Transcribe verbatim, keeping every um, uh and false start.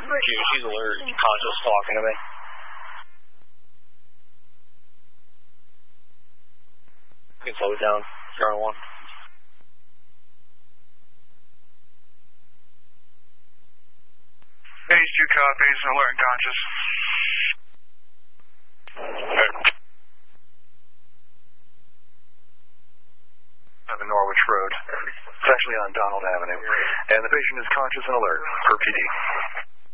She, she's alert, conscious, talking to me. You can slow it down. You're on one. Phase two copies, alert and conscious. On the Norwich Road. It's actually on Donald Avenue. And the patient is conscious and alert, per P D.